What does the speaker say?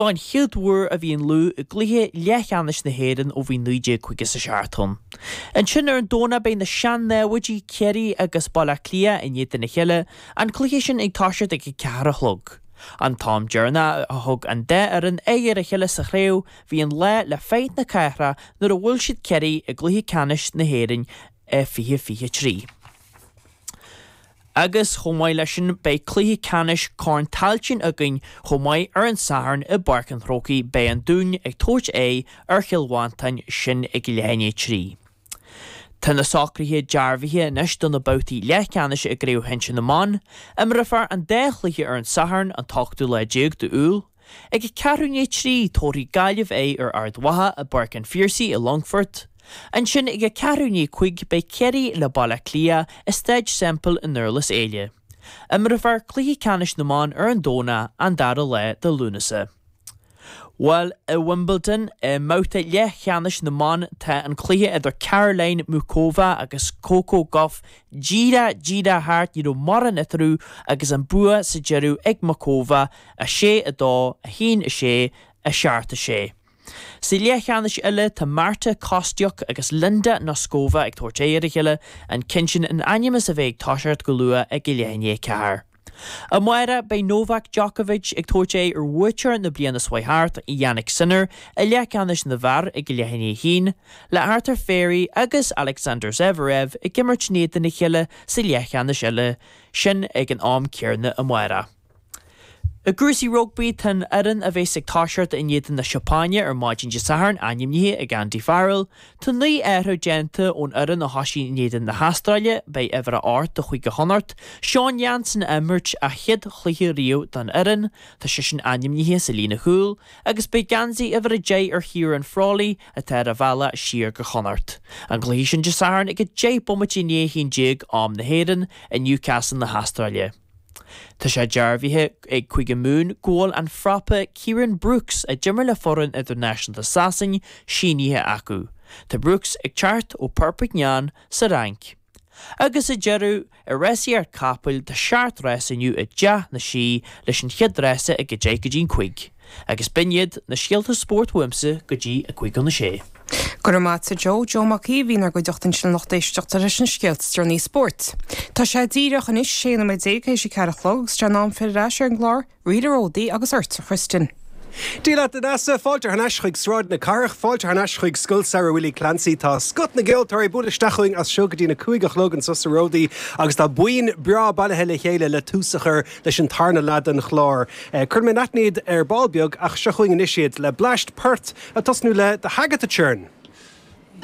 Báin chiadúir a bhíon lú i gluthe leachchanis na héireann ó bhí 9 sa seaartún. An sin ar an dóna beidh na sean nehuidí ceirí agus balla clia in iad na cheile an cluiche sin ag táisiart ag ceara chlog. An Tom Journa a thug an de ar an éigear a cheile sa chréw bhí an le féit na caithra nuair a bhfuil siad ceirí i gluthe canis na héireann fiche trí. Agus chomáid leis sin bei cluiche canis cáin taltin againn chomáid ar an saharn i barc an thrócaí bei an dún ag tóirt ar chilhhaintain sin ag lehéine trí. Tá na sacrthaithe dearbhaithe inis don na boutaí leachchanis a gréibh hensin na man, rifar an 10 cluiche ar an saharn an tachtú le 10 de úl, ag cearúne trí tóirí gaiileh ar ardmhatha a barc an Fiersaí i Longford, an sin ag cearúne chuig bei ceirí le balla clia i stéid sample in Nurlas éile. Rifar cluiche canis na man ar an dóna an dara le de lúnasa. Well, i Wimbledon, mauta leachchanis na man tá an cluiche idir Caroline Muchova agus Coco Gauff Gida hart i maran itrú agus an bua sa jeru ag Muchova a sé a dá, a hín a sé, a seart a sé. Sa leachchanis ile tá Marta Kostyuk agus Linda Noskova ag tóirtéir a cheile an cinshin an animas a bheith táisiart go lua ag lehéine ceathar. A maire bei Novak Djokovic ag tóirté ar bhuaitear na bliana swaitheart i Yannick Sinner a leachchanis na bhar ag lehéine hín, le Arthur Ferry agus Alexander Zverev ag gimmert néad na cheile sa leachchanis ile sin ag an am cearna a maire. A grúsí rugby tan aran a bheith ag táisiart in iad na Siopáine ar maidin de saharn animnithe ag Andy Farrell, tá ní genta ón aran a hasí in iad na Hastráile bei Evra art do chuig go honart, Sean Jansen emmert a chiad chluiche rio dan aran, tá sé sin animnithe sa lína húil, agus bei gansaí Evra J ar hiúr an Frawley a teir a bhela siar go honart. An gluisin de saharn ag a J bommatí hín jig am na héireann in Newcastle na Hastráile. Tá sé dearbhaithe ag chuige mún góil an frappa Kieran Brooks a Jimmer le foran International Assassin sínithe acu. Tá Brooks ag teart ó Perpignan sa rank. Agus a jeru a réisi ar capil de seart réis iniu a deach na sí leis an chiad réise ag a Jacobín chuig. Agus biniad na scialta sport wimsa go dtí a chuig an na sé. Gur mat sa Joe Mackey hín ar go dochtain sin nach déisteach ar sin scialt straní sport. Tá sé díreach an is sé na méid éag sé cearachlog stranám firáis ar an glár, riidir ódaí agus urta Christian. Díla den asa fáiltar an aischuig sráid na carach, fáiltar an aischuig scoil Sarah Willie Clancy tá scot na geoltarí bud isteaching as siogad na cuaigach logan sa ródaí agus tá buin bra bailithe le chéile le túsachar leis an tarna lad an chlár. Curmin atníad ar balbeag ach seochuing an isiad le blast pert a tosnú le de hagat a tjörn.